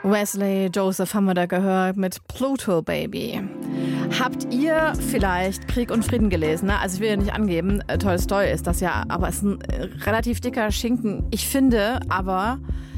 Wesley Joseph haben wir da gehört mit Pluto Baby. Habt ihr vielleicht Krieg und Frieden gelesen? Ne? Also ich will ja nicht angeben, Tolstoi ist das ja, aber es ist ein relativ dicker Schinken. Ich finde aber,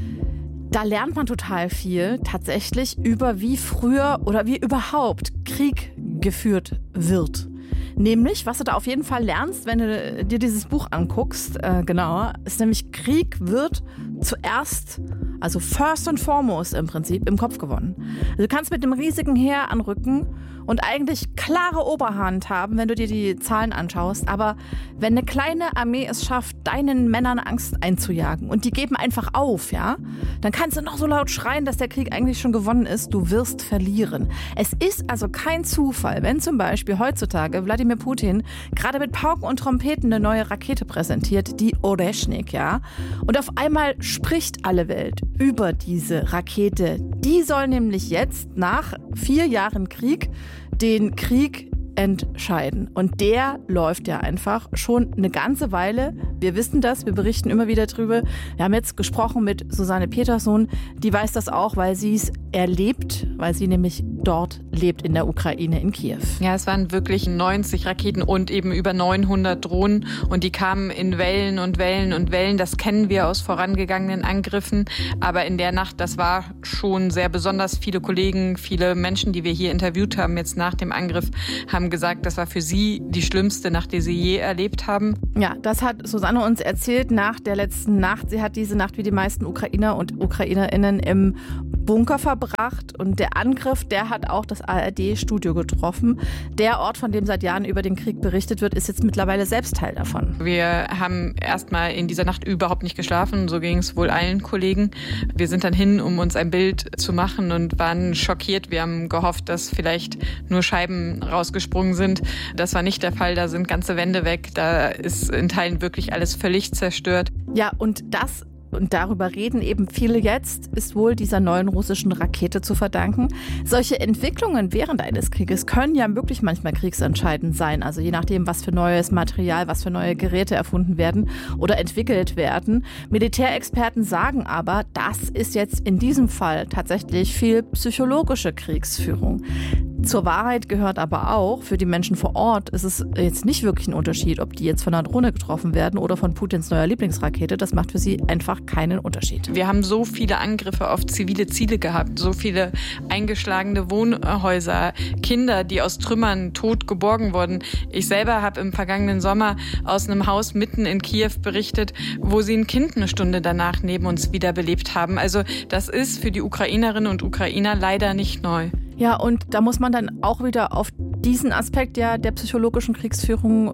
da lernt man total viel tatsächlich über wie früher oder wie überhaupt Krieg geführt wird. Nämlich, was du da auf jeden Fall lernst, wenn du dir dieses Buch anguckst, genauer, ist nämlich, Krieg wird zuerst, also first and foremost im Prinzip, im Kopf gewonnen. Also du kannst mit dem riesigen Heer anrücken und eigentlich klare Oberhand haben, wenn du dir die Zahlen anschaust. Aber wenn eine kleine Armee es schafft, deinen Männern Angst einzujagen und die geben einfach auf, ja, dann kannst du noch so laut schreien, dass der Krieg eigentlich schon gewonnen ist. Du wirst verlieren. Es ist also kein Zufall, wenn zum Beispiel heutzutage Wladimir Putin gerade mit Pauken und Trompeten eine neue Rakete präsentiert, die Oreshnik, ja. Und auf einmal spricht alle Welt über diese Rakete. Die soll nämlich jetzt nach 4 Jahren Krieg den Krieg entscheiden. Und der läuft ja einfach schon eine ganze Weile. Wir wissen das, wir berichten immer wieder drüber. Wir haben jetzt gesprochen mit Susanne Peterson, die weiß das auch, weil sie es erlebt, weil sie nämlich dort lebt in der Ukraine, in Kiew. Ja, es waren wirklich 90 Raketen und eben über 900 Drohnen und die kamen in Wellen und Wellen und Wellen. Das kennen wir aus vorangegangenen Angriffen, aber in der Nacht, das war schon sehr besonders. Viele Kollegen, viele Menschen, die wir hier interviewt haben jetzt nach dem Angriff, haben gesagt, das war für sie die schlimmste Nacht, die sie je erlebt haben. Ja, das hat Susanne uns erzählt nach der letzten Nacht. Sie hat diese Nacht wie die meisten Ukrainer und UkrainerInnen im Bunker verbracht und der Angriff, der hat auch das ARD-Studio getroffen. Der Ort, von dem seit Jahren über den Krieg berichtet wird, ist jetzt mittlerweile selbst Teil davon. Wir haben erstmal in dieser Nacht überhaupt nicht geschlafen, so ging es wohl allen Kollegen. Wir sind dann hin, um uns ein Bild zu machen und waren schockiert. Wir haben gehofft, dass vielleicht nur Scheiben rausgesprungen sind. Das war nicht der Fall, da sind ganze Wände weg, da ist in Teilen wirklich alles völlig zerstört. Ja, und darüber reden eben viele jetzt, ist wohl dieser neuen russischen Rakete zu verdanken. Solche Entwicklungen während eines Krieges können ja wirklich manchmal kriegsentscheidend sein. Also je nachdem, was für neues Material, was für neue Geräte erfunden werden oder entwickelt werden. Militärexperten sagen aber, das ist jetzt in diesem Fall tatsächlich viel psychologische Kriegsführung. Zur Wahrheit gehört aber auch, für die Menschen vor Ort ist es jetzt nicht wirklich ein Unterschied, ob die jetzt von einer Drohne getroffen werden oder von Putins neuer Lieblingsrakete. Das macht für sie einfach keinen Unterschied. Wir haben so viele Angriffe auf zivile Ziele gehabt, so viele eingeschlagene Wohnhäuser, Kinder, die aus Trümmern tot geborgen wurden. Ich selber habe im vergangenen Sommer aus einem Haus mitten in Kiew berichtet, wo sie ein Kind eine Stunde danach neben uns wiederbelebt haben. Also das ist für die Ukrainerinnen und Ukrainer leider nicht neu. Ja, und da muss man dann auch wieder auf diesen Aspekt ja der psychologischen Kriegsführung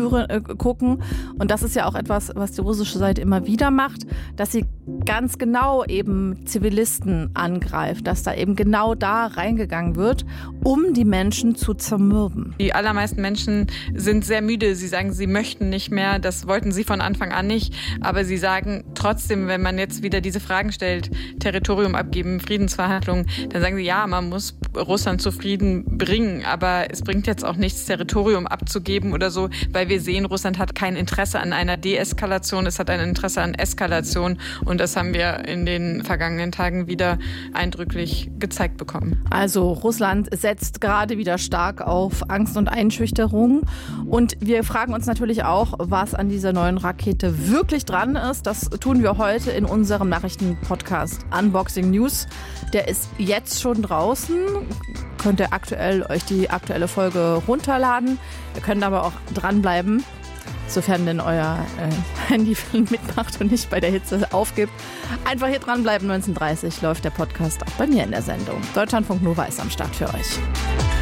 gucken. Und das ist ja auch etwas, was die russische Seite immer wieder macht, dass sie ganz genau eben Zivilisten angreift, dass da eben genau da reingegangen wird, um die Menschen zu zermürben. Die allermeisten Menschen sind sehr müde. Sie sagen, sie möchten nicht mehr. Das wollten sie von Anfang an nicht. Aber sie sagen trotzdem, wenn man jetzt wieder diese Fragen stellt, Territorium abgeben, Friedensverhandlungen, dann sagen sie, ja, man muss Russland zu Frieden bringen. Aber es bringt jetzt auch nichts, Territorium abzugeben oder so, weil wir sehen, Russland hat kein Interesse an einer Deeskalation. Es hat ein Interesse an Eskalation. Und das haben wir in den vergangenen Tagen wieder eindrücklich gezeigt bekommen. Also Russland setzt gerade wieder stark auf Angst und Einschüchterung. Und wir fragen uns natürlich auch, was an dieser neuen Rakete wirklich dran ist. Das tun wir heute in unserem Nachrichtenpodcast Unboxing News. Der ist jetzt schon draußen. Könnt ihr euch die aktuelle Folge runterladen. Ihr könnt aber auch dranbleiben, sofern denn euer Handy mitmacht und nicht bei der Hitze aufgibt. Einfach hier dranbleiben, 19:30 läuft der Podcast auch bei mir in der Sendung. Deutschlandfunk Nova ist am Start für euch.